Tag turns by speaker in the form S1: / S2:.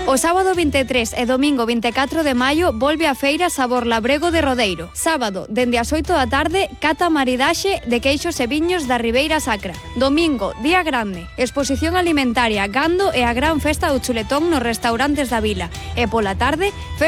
S1: O sábado 23 e domingo 24 de maio volve a feira Sabor Labrego de Rodeiro. Sábado, dende as 8 da tarde, cata maridaxe de queixos e viños da Ribeira Sacra. Domingo, día grande, exposición alimentaria, gando e a gran festa do chuletón nos restaurantes da vila. E pola tarde,